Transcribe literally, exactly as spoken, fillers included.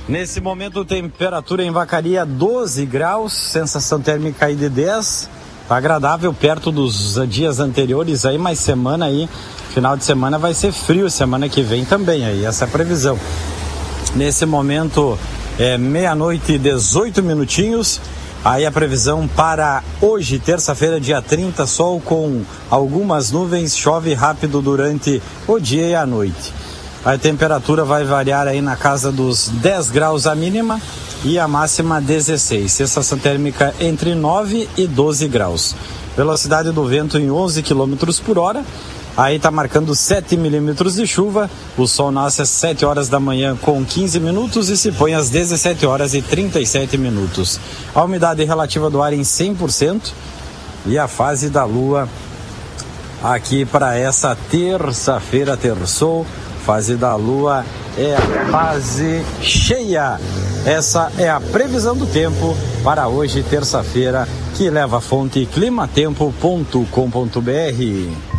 Nesse momento, temperatura em Vacaria doze graus, sensação térmica aí de dez. Tá agradável, perto dos dias anteriores aí, mas semana aí, final de semana vai ser frio, semana que vem também aí, essa é a previsão. Nesse momento, é meia-noite e dezoito minutinhos. Aí a previsão para hoje, terça-feira, dia trinta, sol com algumas nuvens, chove rápido durante o dia e a noite. A temperatura vai variar aí na casa dos dez graus a mínima e a máxima dezesseis. Sensação térmica entre nove e doze graus. Velocidade do vento em onze quilômetros por hora. Aí está marcando sete milímetros de chuva. O sol nasce às sete horas da manhã com quinze minutos e se põe às dezessete horas e trinta e sete minutos. A umidade relativa do ar em cem por cento e a fase da lua aqui para essa terça-feira, terçou. Fase da lua é a fase cheia. Essa é a previsão do tempo para hoje, terça-feira, que leva a fonte climatempo ponto com ponto br.